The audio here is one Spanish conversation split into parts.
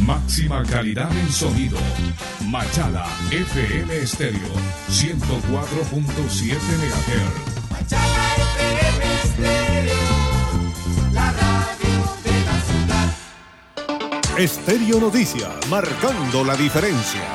Máxima calidad en sonido. Machala FM Estéreo 104.7 MHz. Machala FM Estéreo, la radio de la ciudad. Estéreo Noticias, marcando la diferencia.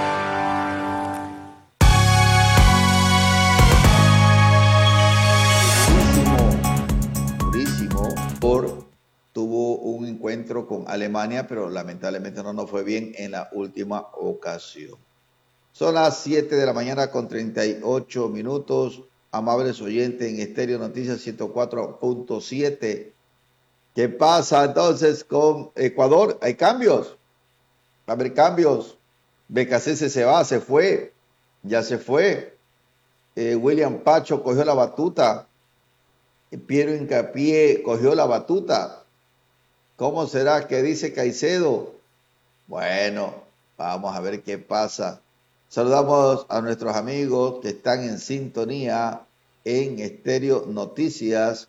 Tuvo un encuentro con Alemania, pero lamentablemente no nos fue bien en la última ocasión. Son las 7 de la mañana con 38 minutos. Amables oyentes en Estéreo Noticias 104.7. ¿Qué pasa entonces con Ecuador? ¿Hay cambios? Va a haber cambios. Becasese se va, se fue. Ya se fue. William Pacho cogió la batuta. Piero Hincapié cogió la batuta. ¿Cómo será que dice Caicedo? Bueno, vamos a ver qué pasa. Saludamos a nuestros amigos que están en sintonía en Estéreo Noticias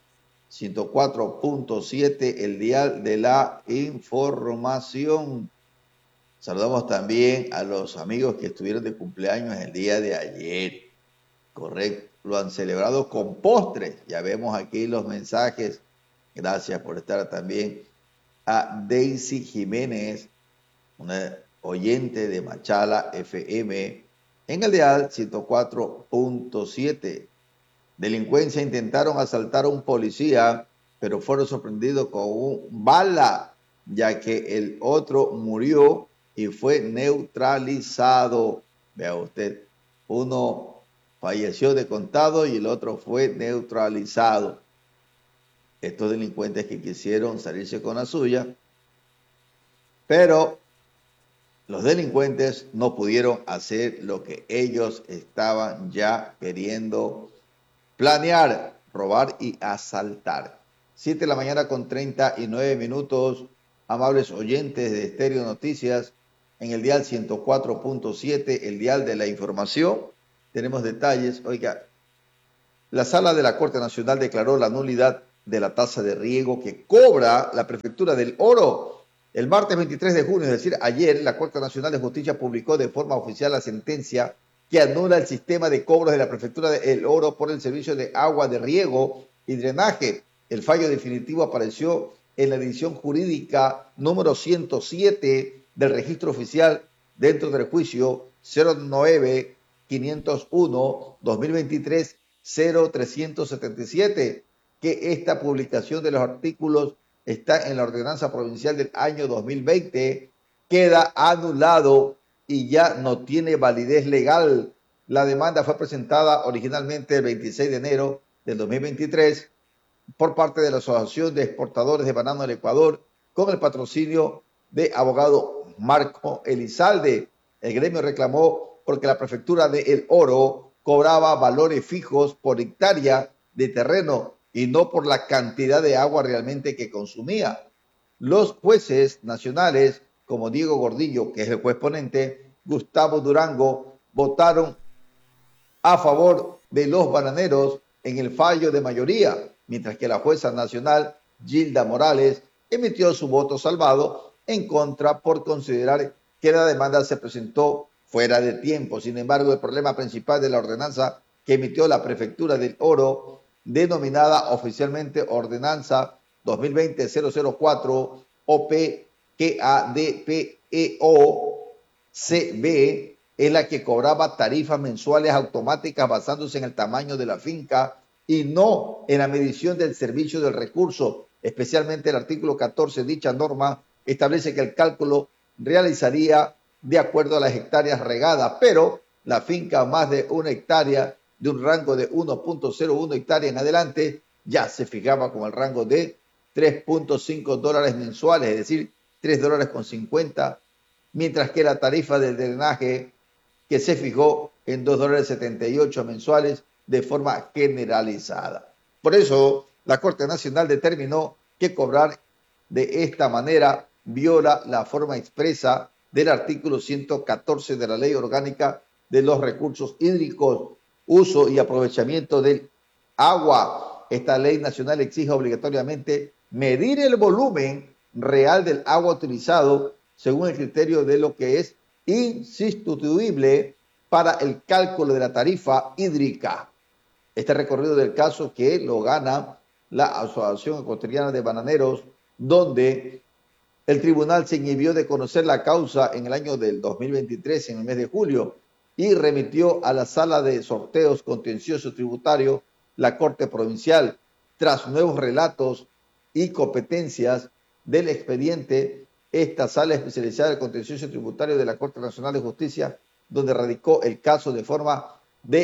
104.7, el dial de la información. Saludamos también a los amigos que estuvieron de cumpleaños el día de ayer. Correcto, lo han celebrado con postres. Ya vemos aquí los mensajes. Gracias por estar también. A Daisy Jiménez, una oyente de Machala FM, en el dial 104.7. Delincuencia intentaron asaltar a un policía, pero fueron sorprendidos con un bala, ya que el otro murió y fue neutralizado. Vea usted, uno falleció de contado y el otro fue neutralizado. Estos delincuentes que quisieron salirse con la suya, pero los delincuentes no pudieron hacer lo que ellos estaban ya queriendo planear, robar y asaltar. 7 de la mañana con 39 minutos, amables oyentes de Estéreo Noticias, en el dial 104.7, el dial de la información. Tenemos detalles. Oiga, la Sala de la Corte Nacional declaró la nulidad de la tasa de riego que cobra la Prefectura del Oro. El martes 23 de junio, es decir, ayer, la Corte Nacional de Justicia publicó de forma oficial la sentencia que anula el sistema de cobros de la Prefectura del Oro por el servicio de agua de riego y drenaje. El fallo definitivo apareció en la edición jurídica número 107 del registro oficial dentro del juicio 09-501-2023-0377, que esta publicación de los artículos está en la ordenanza provincial del año 2020, queda anulado y ya no tiene validez legal. La demanda fue presentada originalmente el 26 de enero del 2023 por parte de la Asociación de Exportadores de Banano del Ecuador con el patrocinio de abogado Marco Elizalde. El gremio reclamó porque la Prefectura de El Oro cobraba valores fijos por hectárea de terreno y no por la cantidad de agua realmente que consumía. Los jueces nacionales, como Diego Gordillo, que es el juez ponente, Gustavo Durango, votaron a favor de los bananeros en el fallo de mayoría, mientras que la jueza nacional, Gilda Morales, emitió su voto salvado en contra por considerar que la demanda se presentó fuera de tiempo. Sin embargo, el problema principal de la ordenanza que emitió la Prefectura del Oro, denominada oficialmente Ordenanza 2020-004 OP-KADPEO-CB, es la que cobraba tarifas mensuales automáticas basándose en el tamaño de la finca y no en la medición del servicio del recurso. Especialmente el artículo 14 de dicha norma establece que el cálculo realizaría de acuerdo a las hectáreas regadas, pero la finca más de una hectárea de un rango de 1.01 hectáreas en adelante ya se fijaba con el rango de $3.5 mensuales, es decir, $3.50, mientras que la tarifa del drenaje que se fijó en $2.78 mensuales de forma generalizada. Por eso, la Corte Nacional determinó que cobrar de esta manera viola la forma expresa del artículo 114 de la Ley Orgánica de los Recursos Hídricos, Uso y Aprovechamiento del Agua. Esta ley nacional exige obligatoriamente medir el volumen real del agua utilizado según el criterio de lo que es insustituible para el cálculo de la tarifa hídrica. Este recorrido del caso que lo gana la Asociación Ecuatoriana de Bananeros, donde el tribunal se inhibió de conocer la causa en el año del 2023, en el mes de julio, y remitió a la Sala de Sorteos Contencioso Tributario, la Corte Provincial, tras nuevos relatos y competencias del expediente, esta Sala Especializada de Contencioso Tributario de la Corte Nacional de Justicia, donde radicó el caso de forma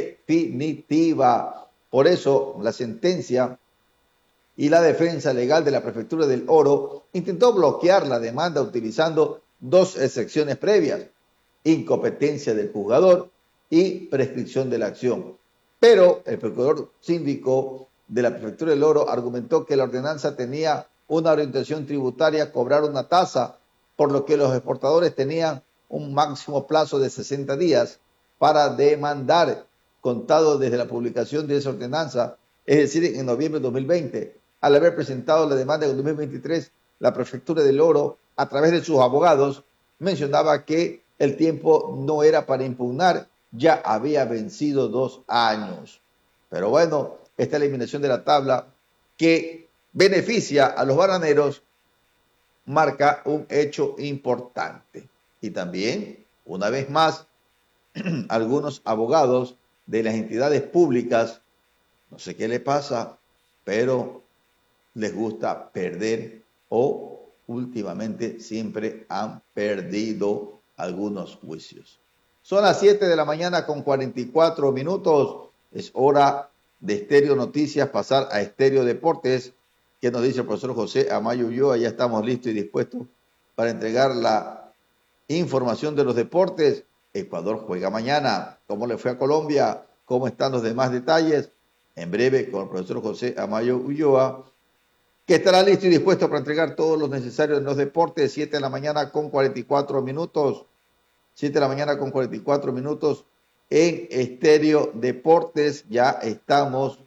definitiva. Por eso, la sentencia y la defensa legal de la Prefectura del Oro intentó bloquear la demanda utilizando dos excepciones previas: incompetencia del juzgador y prescripción de la acción. Pero el procurador síndico de la Prefectura del Oro argumentó que la ordenanza tenía una orientación tributaria a cobrar una tasa, por lo que los exportadores tenían un máximo plazo de 60 días para demandar, contado desde la publicación de esa ordenanza, es decir, en noviembre de 2020. Al haber presentado la demanda en 2023, la Prefectura del Oro, a través de sus abogados, mencionaba que el tiempo no era para impugnar, ya había vencido 2 años. Pero bueno, esta eliminación de la tabla que beneficia a los bananeros marca un hecho importante. Y también, una vez más, algunos abogados de las entidades públicas, no sé qué le pasa, pero les gusta perder o últimamente siempre han perdido algunos juicios. Son las 7 de la mañana con 44 minutos. Es hora de Estéreo Noticias pasar a Estéreo Deportes. ¿Qué nos dice el profesor José Amayo Ulloa? Ya estamos listos y dispuestos para entregar la información de los deportes. Ecuador juega mañana. ¿Cómo le fue a Colombia? ¿Cómo están los demás detalles? En breve con el profesor José Amayo Ulloa, que estará listo y dispuesto para entregar todo lo necesario en los deportes. 7 de la mañana con 44 minutos. 7 de la mañana con 44 minutos en Estéreo Deportes. Ya estamos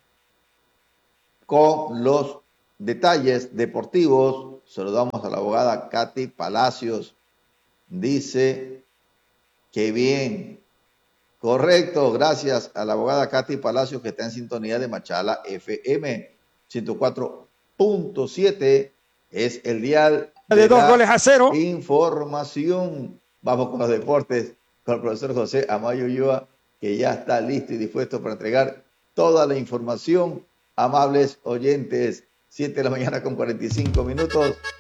con los detalles deportivos. Saludamos a la abogada Katy Palacios. Dice que bien. Correcto, gracias a la abogada Katy Palacios, que está en sintonía de Machala FM 104.7. Es el dial de 2-0. Información. Vamos con los deportes con el profesor José Amayo Ulloa, que ya está listo y dispuesto para entregar toda la información. Amables oyentes, 7 de la mañana con 45 minutos.